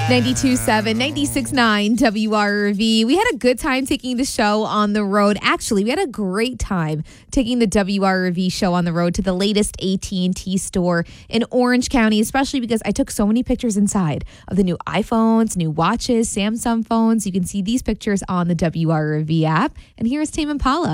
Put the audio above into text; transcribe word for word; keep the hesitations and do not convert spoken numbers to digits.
ninety-two point seven, ninety-six point nine W R V. We had a good time taking the show on the road. Actually, we had a great time taking the W R V show on the road to the latest A T and T store in Orange County, especially because I took so many pictures inside of the new iPhones, new watches, Samsung phones. You can see these pictures on the W R V app. And here's Tame Impala.